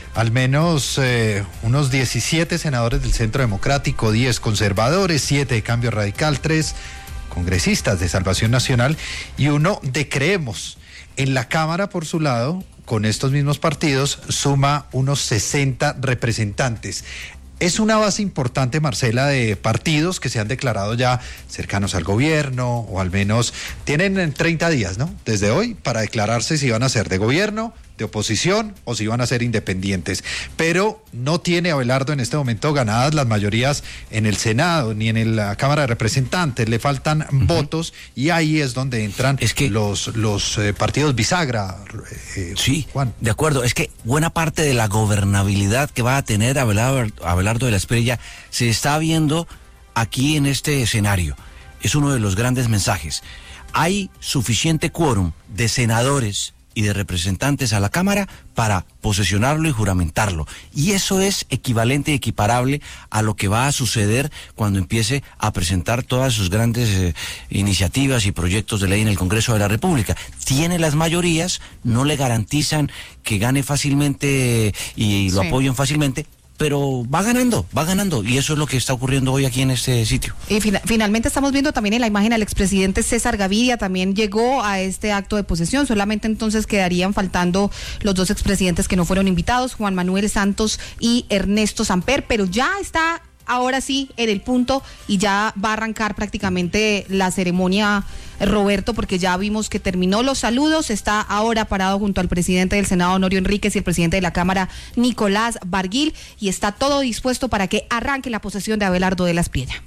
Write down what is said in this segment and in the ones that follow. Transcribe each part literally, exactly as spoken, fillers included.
Al menos eh, unos diecisiete senadores del Centro Democrático, diez conservadores, siete de Cambio Radical, tres congresistas de Salvación Nacional y uno de Creemos. En la Cámara, por su lado, con estos mismos partidos, suma unos sesenta representantes. Es una base importante, Marcela, de partidos que se han declarado ya cercanos al gobierno, o al menos tienen treinta días, ¿no? Desde hoy, para declararse si van a ser de gobierno, de oposición o si van a ser independientes. Pero no tiene Abelardo en este momento ganadas las mayorías en el Senado ni en la Cámara de Representantes. Le faltan uh-huh. votos y ahí es donde entran es que, los, los eh, partidos bisagra. Eh, sí, Juan. De acuerdo. Es que buena parte de la gobernabilidad que va a tener Abelardo, Abelardo de la Espriella se está viendo aquí en este escenario. Es uno de los grandes mensajes. Hay suficiente quórum de senadores y de representantes a la Cámara para posesionarlo y juramentarlo. Y eso es equivalente y equiparable a lo que va a suceder cuando empiece a presentar todas sus grandes eh, iniciativas y proyectos de ley en el Congreso de la República. Tiene las mayorías, no le garantizan que gane fácilmente y lo sí. apoyen fácilmente, pero va ganando, va ganando, y eso es lo que está ocurriendo hoy aquí en este sitio. Y fina, finalmente estamos viendo también en la imagen al expresidente César Gaviria, también llegó a este acto de posesión. Solamente entonces quedarían faltando los dos expresidentes que no fueron invitados, Juan Manuel Santos y Ernesto Samper, pero ya está ahora sí en el punto y ya va a arrancar prácticamente la ceremonia, Roberto, porque ya vimos que terminó los saludos. Está ahora parado junto al presidente del Senado, Honorio Enríquez, y el presidente de la Cámara, Nicolás Barguil, y está todo dispuesto para que arranque la posesión de Abelardo de la Espriella.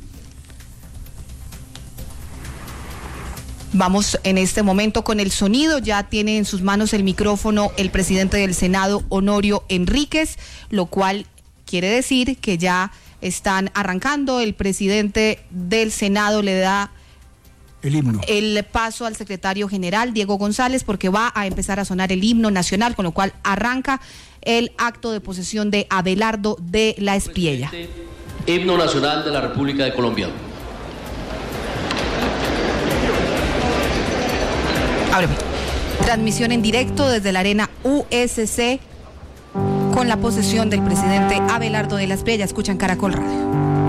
Vamos en este momento con el sonido. Ya tiene en sus manos el micrófono el presidente del Senado, Honorio Enríquez, lo cual quiere decir que ya están arrancando. El presidente del Senado le da el himno, el paso al secretario general, Diego González, porque va a empezar a sonar el himno nacional, con lo cual arranca el acto de posesión de Abelardo de la Espriella. Himno nacional de la República de Colombia. Ábreme. Transmisión en directo desde la Arena U S C con la posesión del presidente Abelardo de la Espriella. Escuchan Caracol Radio.